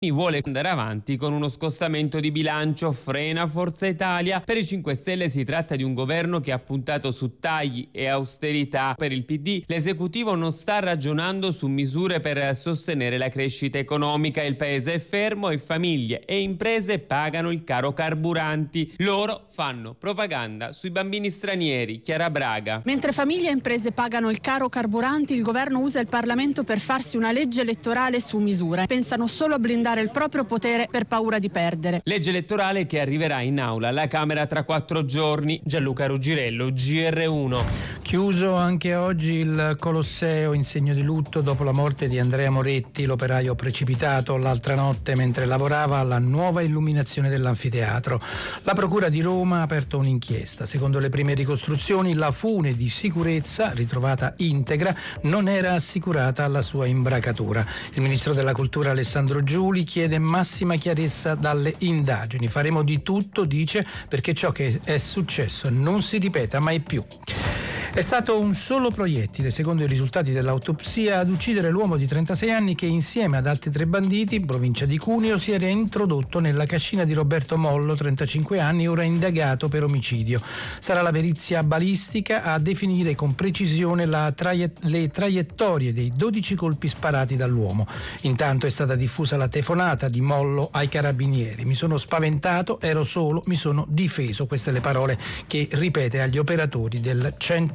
vuole andare avanti con uno scostamento di bilancio, frena Forza Italia. Per i 5 Stelle si tratta di un governo che ha puntato su tagli e austerità. Per il PD l'esecutivo non sta ragionando su misure per sostenere la crescita economica. Il paese è fermo e famiglie e imprese pagano il caro carburanti. Loro fanno propaganda sui bambini stranieri. Chiara Braga. Mentre famiglie e imprese pagano il caro carburanti, il governo usa il Parlamento per farsi una legge elettorale su misura. Pensano solo a blindare il proprio potere per paura di perdere. Legge elettorale che arriverà in aula alla Camera tra 4 giorni. Gianluca Ruggirello, GR1. Chiuso anche oggi il Colosseo in segno di lutto dopo la morte di Andrea Moretti, l'operaio precipitato l'altra notte mentre lavorava alla nuova illuminazione dell'anfiteatro. La Procura di Roma ha aperto un'inchiesta. Secondo le prime ricostruzioni, la fune di sicurezza, ritrovata integra, non era assicurata alla sua imbracatura. Il ministro della Cultura Alessandro Giuli chiede massima chiarezza dalle indagini. Faremo di tutto, dice, perché ciò che è successo non si ripeta mai più. È stato un solo proiettile, secondo i risultati dell'autopsia, ad uccidere l'uomo di 36 anni che insieme ad altri 3 banditi, in provincia di Cuneo, si era introdotto nella cascina di Roberto Mollo, 35 anni, ora indagato per omicidio. Sarà la perizia balistica a definire con precisione le traiettorie dei 12 colpi sparati dall'uomo. Intanto è stata diffusa la telefonata di Mollo ai carabinieri. Mi sono spaventato, ero solo, mi sono difeso. Queste le parole che ripete agli operatori del 112.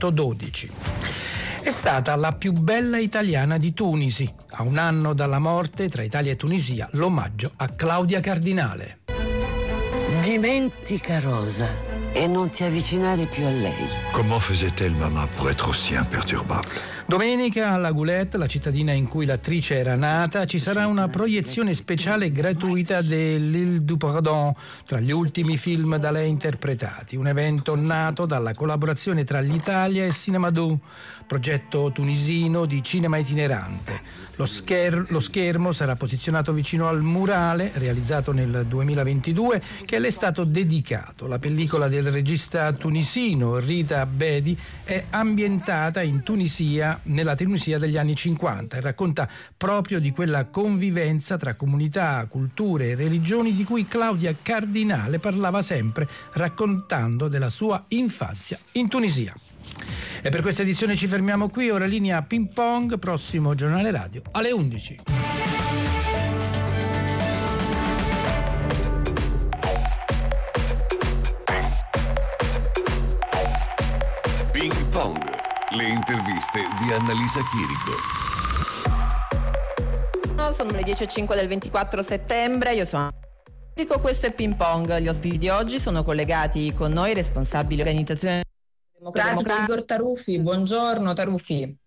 È stata la più bella italiana di Tunisi. A un anno dalla morte, tra Italia e Tunisia, l'omaggio a Claudia Cardinale. Dimentica Rosa e non ti avvicinare più a lei. Comment faisait-elle, maman, pour être aussi imperturbable? Domenica alla Goulette, la cittadina in cui l'attrice era nata, ci sarà una proiezione speciale gratuita dell'Île du Pardon, tra gli ultimi film da lei interpretati. Un evento nato dalla collaborazione tra l'Italia e Cinémadou, progetto tunisino di cinema itinerante. Lo schermo sarà posizionato vicino al murale, realizzato nel 2022, che le è stato dedicato. La pellicola del regista tunisino Rita Bedi è ambientata in Tunisia, nella Tunisia degli anni 50, e racconta proprio di quella convivenza tra comunità, culture e religioni di cui Claudia Cardinale parlava sempre, raccontando della sua infanzia in Tunisia. E per questa edizione ci fermiamo qui. Ora linea ping pong, prossimo giornale radio alle 11. Ping pong, le interviste di Annalisa Chirico. Sono le 10:05 del 24 settembre, io sono Chirico, questo è Ping Pong. Gli ospiti di oggi sono collegati con noi responsabili organizzazione democratica Igor Taruffi. Buongiorno Taruffi.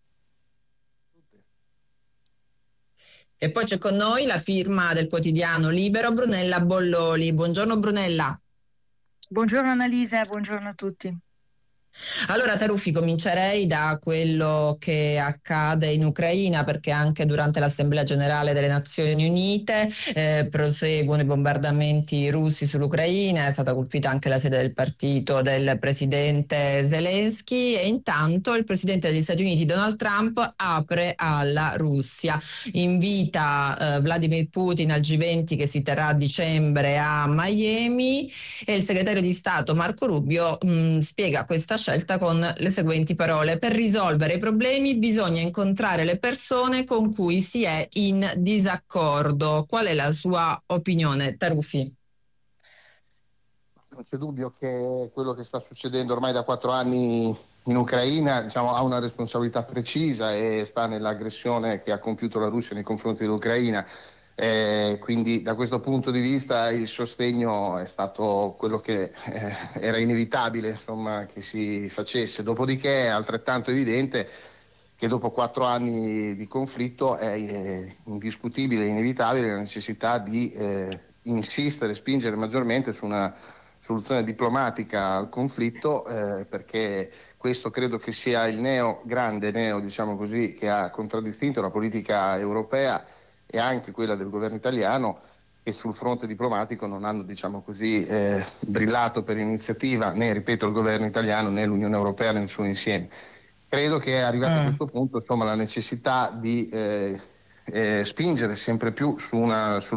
E poi c'è con noi la firma del quotidiano Libero, Brunella Bolloli. Buongiorno Brunella. Buongiorno Annalisa, buongiorno a tutti. Allora Taruffi, comincerei da quello che accade in Ucraina, perché anche durante l'Assemblea Generale delle Nazioni Unite proseguono i bombardamenti russi sull'Ucraina. È stata colpita anche la sede del partito del presidente Zelensky e intanto il presidente degli Stati Uniti Donald Trump apre alla Russia, invita Vladimir Putin al G20 che si terrà a dicembre a Miami, e il segretario di Stato Marco Rubio spiega questa scelta con le seguenti parole: per risolvere i problemi bisogna incontrare le persone con cui si è in disaccordo. Qual è la sua opinione, Taruffi? Non c'è dubbio che quello che sta succedendo ormai da 4 anni in Ucraina, diciamo, ha una responsabilità precisa e sta nell'aggressione che ha compiuto la Russia nei confronti dell'Ucraina. Quindi da questo punto di vista il sostegno è stato quello che era inevitabile, insomma, che si facesse. Dopodiché è altrettanto evidente che dopo 4 anni di conflitto è indiscutibile e inevitabile la necessità di insistere, spingere maggiormente su una soluzione diplomatica al conflitto, perché questo credo che sia il grande neo, diciamo così, che ha contraddistinto la politica europea e anche quella del governo italiano, che sul fronte diplomatico non hanno, diciamo così, brillato per iniziativa né, ripeto, il governo italiano né l'Unione Europea nel suo insieme. Credo che arrivato a questo punto, insomma, la necessità di spingere sempre più su